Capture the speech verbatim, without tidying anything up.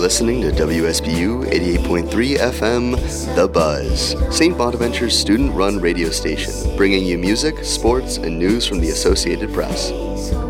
listening to W S B U eighty-eight point three F M, The Buzz, Saint Bonaventure's student-run radio station, bringing you music, sports, and news from the Associated Press.